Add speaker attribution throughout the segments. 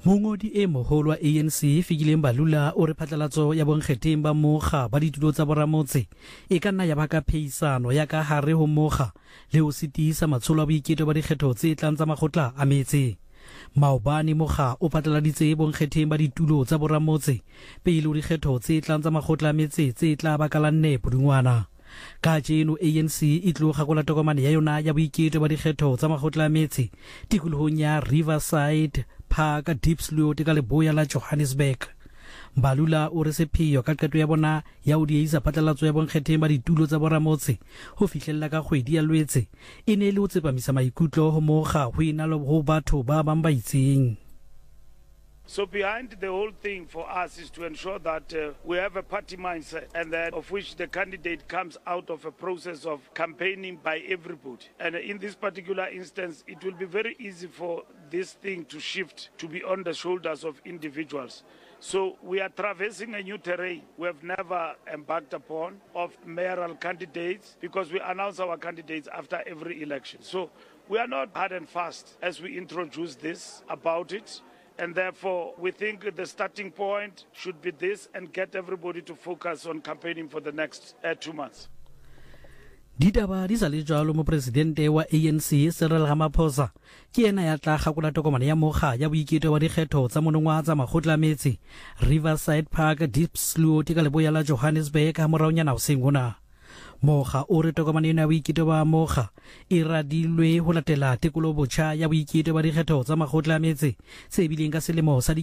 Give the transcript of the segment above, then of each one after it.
Speaker 1: Mongodi e moholo wa ANC Fikileng Mbalula o re phatlalatso ya bonkgetheng ba mokga ba ditulo tsa boramotse e ka nna ya ba ka pheisano ya ka hare ho mokga le ho sitisa matsholo a boiketo ba dikgetho tse tlang tsa makgotla a metse. Maobane mokga o phatlaladitse bonkgetheng ba ditulo tsa boramotse pele ho dikgetho tse tlang tsa makgotla a metse tse tla ba ka la 4 Pudungwana. Ka jeno ANC e tlo gakola tokomane ya yona ya boiketo ba dikgetho tsa makgotla a metse tikolohong ya Riverside Park Diepsloot ka leboya la Johannesburg. Mbalula o re sepheo ka qeto ya bona ya ho diisa phatlalatso ya bonkgetheng ba ditulo tsa boramotse ho fihlella ka kgwedi ya Lwetse e ne le ho tsepamisa maikutlo ho mokga ho ina le ho batho ba bang ba itseng.
Speaker 2: So behind the whole thing for us is to ensure that we have a party mindset, and that of which the candidate comes out of a process of campaigning by everybody. And in this particular instance, it will be very easy for this thing to shift to be on the shoulders of individuals. So we are traversing a new terrain we have never embarked upon of mayoral candidates, because we announce our candidates after every election. So we are not hard and fast as we introduce this about it. And therefore, we think the starting point should be this and get everybody to focus on campaigning for the next 2 months.
Speaker 1: Ditaba di sa le jalo mo presidente wa ANC Cyril Ramaphosa ke ena ya tla gakola tokomane ya mokga ya boiketo wa dikgetho tsa monongwa tsa makgotla a metse Riverside Park Diepsloot ka leboya la Johannesburg ha moraonyana hoseng hona. Mokga o re tokomane ena ya boiketo ba mokga e radilwe ho latela tekolo botjha ya boiketo ba dikgetho tsa makgotla a metse se bileng ka selemo sa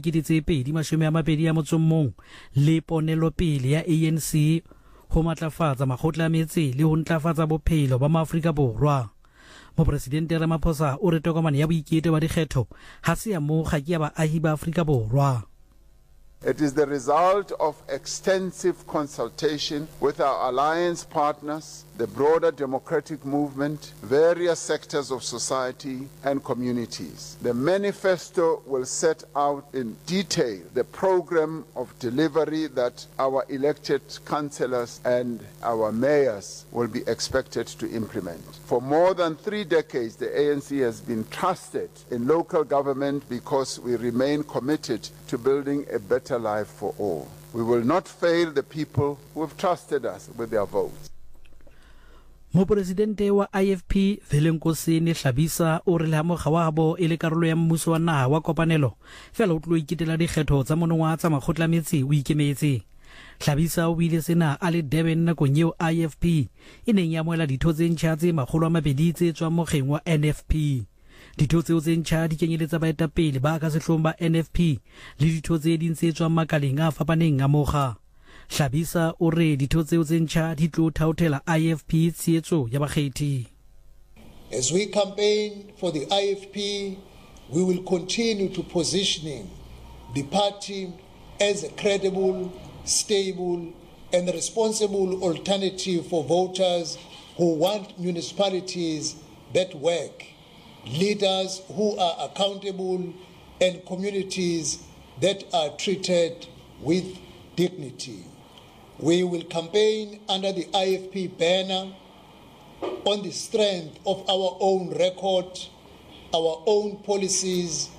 Speaker 1: 2021 le ponelo pele ya ANC ho matlafatsa makgotla a metse le ho ntlafatsa bophelo ba maAfrika Borwa. Mopresidente Ramaphosa o re tokomane ya boiketo ba dikgetho ha se ya mokga ke ya baahi ba Afrika Borwa.
Speaker 3: It is the result of extensive consultation with our alliance partners, the broader democratic movement, various sectors of society and communities. The manifesto will set out in detail the program of delivery that our elected councillors and our mayors will be expected to implement. For more than 3 decades, the ANC has been trusted in local government because we remain committed to building a better life for all. We will not fail the people who have trusted us with their votes.
Speaker 1: Mopresidente wa IFP Velenkosini Hlabisa o re le mokga wa habo e le karolo ya mmuso wa naha wa kopanelo fela o tlo iketela dikgetho tsa monongwa tsa makgotla metsi o ikemetse. Hlabisa o bile sena a le Durban nakong eo IFP e neng ya moela ditho tse ntjha tse 200 tse tswang mokgeng wa NFP. Ditho tseo tse ntjha di kenyeletsa baetapele ba ka sehloohong ba NFP le ditho tse ding tse tswang makaleng a fapaneng a mokga. Hlabisa o re ditho tseo tse ntjha di tlo thaothela IFP tsietso ya bakgethi.
Speaker 4: As we campaign for the IFP, we will continue to positioning the party as a credible, stable and responsible alternative for voters who want municipalities that work, leaders who are accountable and communities that are treated with dignity. We will campaign under the IFP banner on the strength of our own record, our own policies.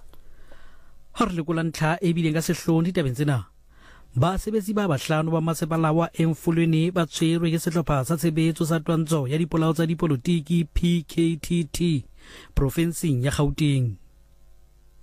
Speaker 1: Harle kulantla e bileng ka sehloohong ditabeng tsena. Basebetsi ba bahlano ba masepala wa Emfuleni ba tshwerwe ke sehlopha sa tshebetso sa twantsho ya dipolao tsa dipolotiki PKTT provinseng ya Gauteng.